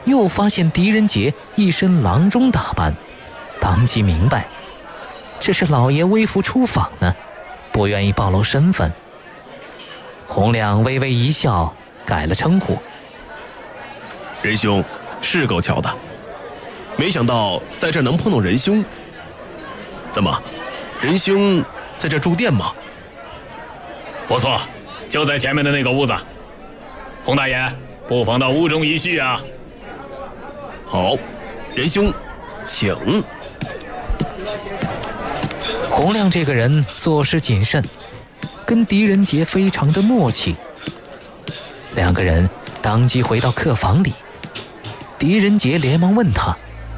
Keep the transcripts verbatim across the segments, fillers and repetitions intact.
又发现狄仁杰一身郎中打扮，当即明白这是老爷微服出访呢，不愿意暴露身份。洪亮微微一笑，改了称呼。 仁兄是够巧的，没想到在这能碰到仁兄。怎么，仁兄在这住店吗？ 不错，就在前面的那个屋子。洪大爷，不妨到屋中一叙啊。 好，仁兄请。 洪亮这个人做事谨慎，跟狄仁杰非常的默契。两个人当即回到客房里，狄仁杰连忙问他：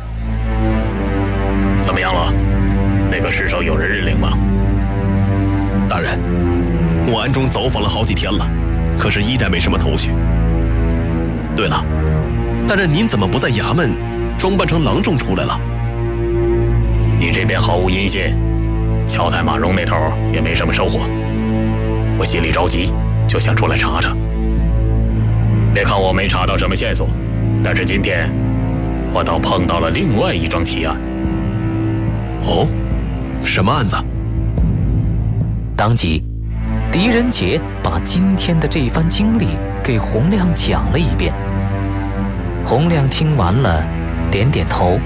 怎么样了？那个尸首有人认领吗？ 大人，我暗中走访了好几天了，可是依然没什么头绪。对了，大人您怎么不在衙门装扮成郎中出来了？ 你这边毫无音信，乔太马荣那头也没什么收获，我心里着急，就想出来查查。别看我没查到什么线索，但是今天我倒碰到了另外一桩奇案。 哦，什么案子？ 当即狄仁杰把今天的这番经历给洪亮讲了一遍。洪亮听完了，点点头。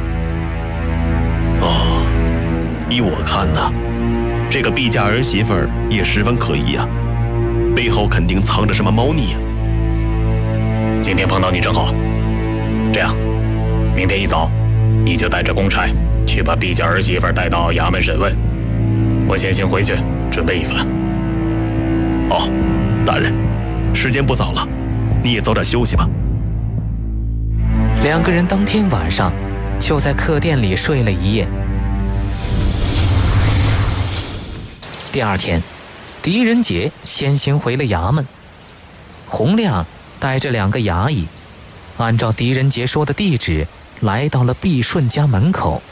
哦，依我看呢，这个毕家儿媳妇儿也十分可疑啊，背后肯定藏着什么猫腻啊。 今天碰到你正好，这样，明天一早你就带着公差去把毕家儿媳妇儿带到衙门审问，我先行回去准备一番。 好，大人，时间不早了，你也早点休息吧。 两个人当天晚上就在客店里睡了一夜。第二天，狄仁杰先行回了衙门，洪亮带着两个衙役，按照狄仁杰说的地址来到了毕顺家门口。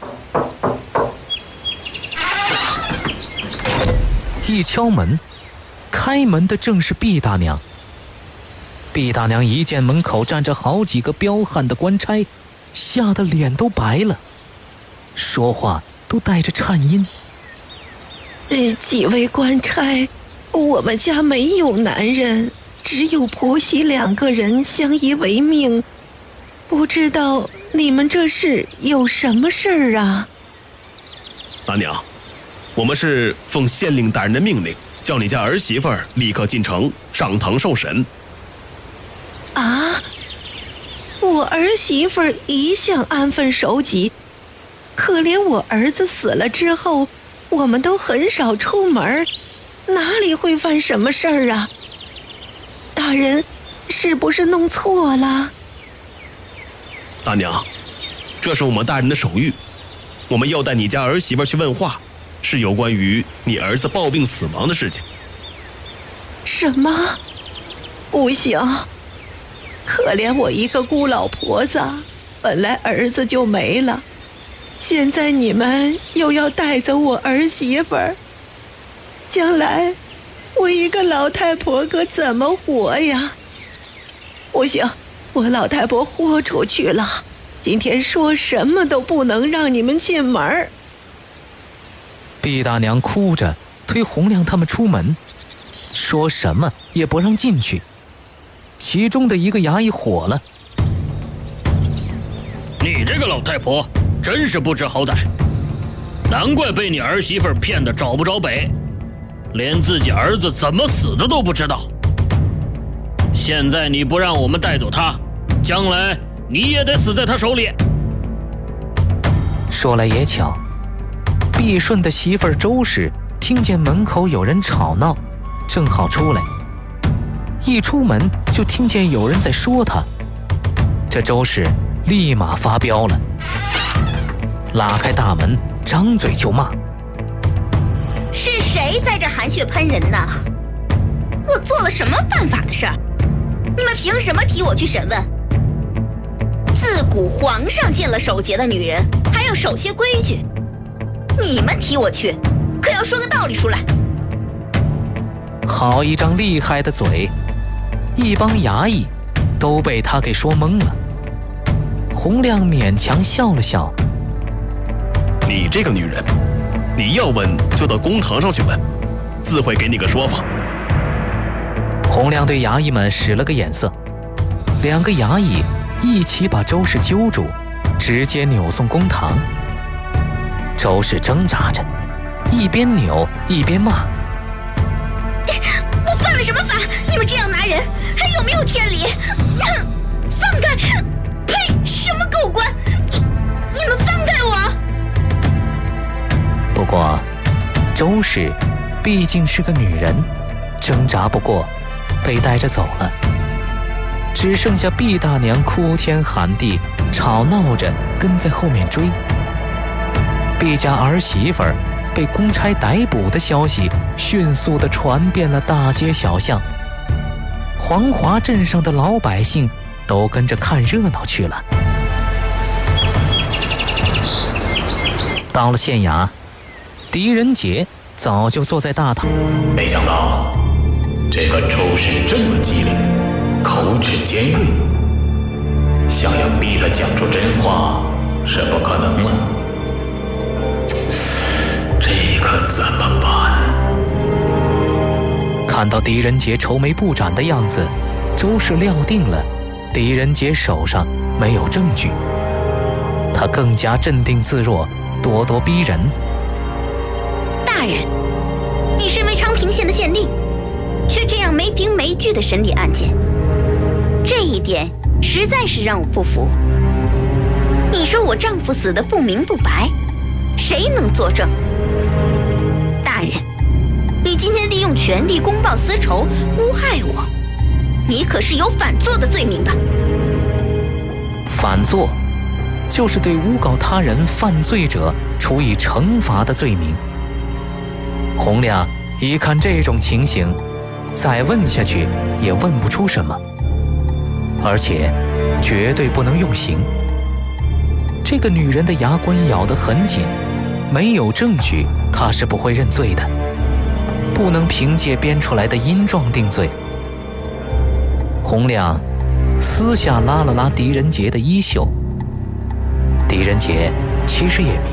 一敲门，开门的正是毕大娘。毕大娘一见门口站着好几个彪悍的官差，吓得脸都白了，说话都带着颤音。 呃，几位官差，我们家没有男人，只有婆媳两个人相依为命，不知道你们这是有什么事儿啊？ 大娘，我们是奉县令大人的命令，叫你家儿媳妇儿立刻进城上堂受审。 啊！我儿媳妇儿一向安分守己，可怜我儿子死了之后，我们都很少出门，哪里会犯什么事儿啊？大人，是不是弄错了？ 大娘，这是我们大人的手谕，我们要带你家儿媳妇去问话，是有关于你儿子暴病死亡的事情。 什么？不行！可怜我一个孤老婆子，本来儿子就没了，现在你们又要带走我儿媳妇儿，将来我一个老太婆可怎么活呀？不行，我老太婆豁出去了，今天说什么都不能让你们进门。 毕大娘哭着推洪亮他们出门，说什么也不让进去。其中的一个衙役火了： 你这个老太婆真是不知好歹，难怪被你儿媳妇骗得找不着北，连自己儿子怎么死的都不知道。现在你不让我们带走他，将来你也得死在他手里。 说来也巧，毕顺的媳妇儿周氏听见门口有人吵闹，正好出来，一出门就听见有人在说他。这周氏立马发飙了，拉开大门，张嘴就骂： 是谁在这含血喷人呢？我做了什么犯法的事儿？你们凭什么提我去审问？自古皇上见了守节的女人，还要守些规矩。你们提我去，可要说个道理出来。 好一张厉害的嘴，一帮衙役都被他给说懵了。 洪亮勉强笑了笑：“ 你这个女人，你要问就到公堂上去问，自会给你个说法。” 洪亮对衙役们使了个眼色，两个衙役一起把周氏揪住，直接扭送公堂。周氏挣扎着，一边扭一边骂：“ 我犯了什么法？你们这样拿人，还有没有天理？放开！呸！什么狗官？你你们放开我！” 不过，周氏毕竟是个女人，挣扎不过，被带着走了。只剩下毕大娘哭天喊地，吵闹着跟在后面追。毕家儿媳妇儿被公差逮捕的消息迅速地传遍了大街小巷，黄华镇上的老百姓都跟着看热闹去了。到了县衙，狄仁杰早就坐在大堂。 没想到这个周氏这么机灵，口齿尖锐，想要逼他讲出真话是不可能了。这可怎么办？ 看到狄仁杰愁眉不展的样子，周氏料定了狄仁杰手上没有证据，他更加镇定自若，咄咄逼人：“ 大人，你身为昌平县的县令，却这样没凭没据的审理案件，这一点实在是让我不服。你说我丈夫死得不明不白，谁能作证？大人，你今天利用权力公报私仇，诬害我，你可是有反作的罪名的。” 反作，就是对诬告他人犯罪者处以惩罚的罪名。洪亮一看这种情形，再问下去也问不出什么，而且绝对不能用刑。这个女人的牙关咬得很紧，没有证据，她是不会认罪的，不能凭借编出来的阴状定罪。洪亮私下拉了拉狄仁杰的衣袖，狄仁杰其实也明白